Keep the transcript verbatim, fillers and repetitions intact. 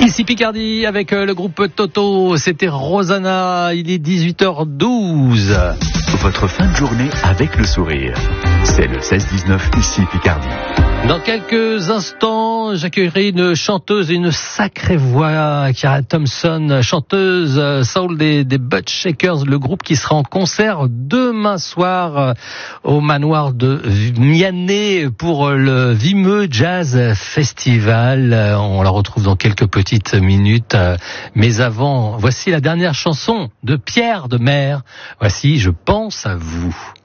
Ici Picardie avec le groupe Toto, c'était Rosanna, il est dix-huit heures douze. Votre fin de journée avec le sourire. C'est le seize dix-neuf ici Picardie. Dans quelques instants, j'accueillerai une chanteuse et une sacrée voix, Ciara Thompson, chanteuse soul des, des Butt Shakers, le groupe qui sera en concert demain soir au manoir de Mianet pour le Vimeux Jazz Festival. On la retrouve dans quelques petites minutes. Mais avant, voici la dernière chanson de Pierre de Mer. Voici Je pense à vous.